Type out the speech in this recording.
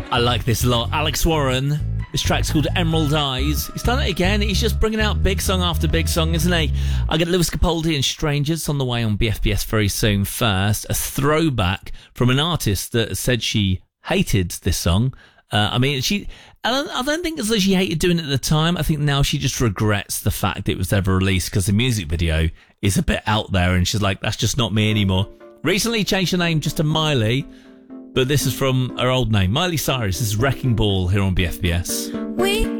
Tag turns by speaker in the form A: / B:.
A: I like this a lot. Alex Warren. This track's called Emerald Eyes. He's done it again. He's just bringing out big song after big song, isn't he? I get Lewis Capaldi and Strangers on the way on BFBS very soon. First, a throwback from an artist that said she hated this song. I don't think as though she hated doing it at the time. I think now she just regrets the fact it was ever released because the music video is a bit out there and she's like, that's just not me anymore. Recently changed her name just to Miley, but this is from her old name, Miley Cyrus. This is Wrecking Ball here on BFBS.
B: We